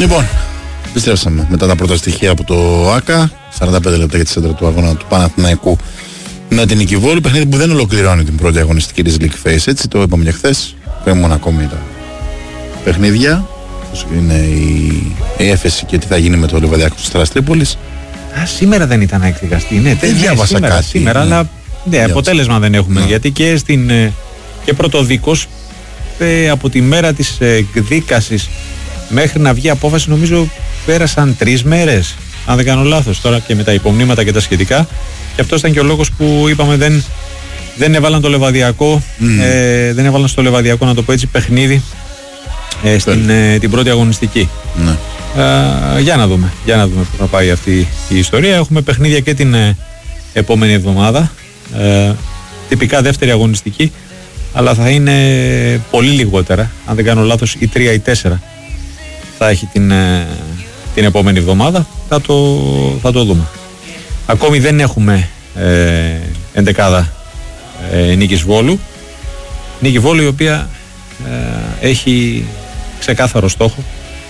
Λοιπόν, επιστρέψαμε μετά τα πρώτα στοιχεία από το ΆΚΑ. 45 λεπτά για τη σέντρα του αγώνα του Παναθηναϊκού με την Νίκη Βόλου. Παιχνίδι που δεν ολοκληρώνει την πρώτη αγωνιστική της League Phase. Έτσι το είπαμε και χθες. Πέμουν ακόμη τα παιχνίδια. Πώς είναι η έφεση και τι θα γίνει με το Λιβαδιακό της Αστέρας Τρίπολης. Σήμερα δεν ήταν να εκδικαστεί. Ναι, δεν διάβασα κάτι. Σήμερα, αλλά αποτέλεσμα δεν έχουμε. Γιατί και και πρωτοδίκως από τη μέρα της εκδίκασης μέχρι να βγει απόφαση, νομίζω πέρασαν 3 μέρες. Αν δεν κάνω λάθος, τώρα και με τα υπομνήματα και τα σχετικά. Και αυτό ήταν και ο λόγος που είπαμε δεν έβαλαν το Λεβαδιακό, δεν έβαλαν στο Λεβαδιακό, να το πω έτσι, παιχνίδι την πρώτη αγωνιστική. Ναι. Για να δούμε που θα πάει αυτή η ιστορία. Έχουμε παιχνίδια και την επόμενη εβδομάδα. Τυπικά δεύτερη αγωνιστική, αλλά θα είναι πολύ λιγότερα. Αν δεν κάνω λάθος, η 3 ή 4 θα έχει την επόμενη εβδομάδα. Θα το δούμε. Ακόμη δεν έχουμε εντεκάδα Νίκης Βόλου. Νίκη Βόλου, η οποία έχει ξεκάθαρο στόχο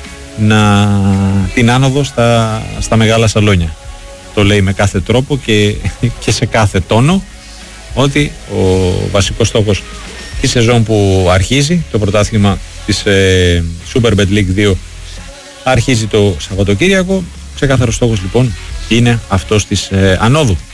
την άνοδο στα μεγάλα σαλόνια. Το λέει με κάθε τρόπο και σε κάθε τόνο, ότι ο βασικός στόχος τη σεζόν που αρχίζει, το πρωτάθλημα της Superbet League 2, αρχίζει το Σαββατοκύριακο. Ξεκάθαρος στόχος λοιπόν είναι αυτός της ανόδου.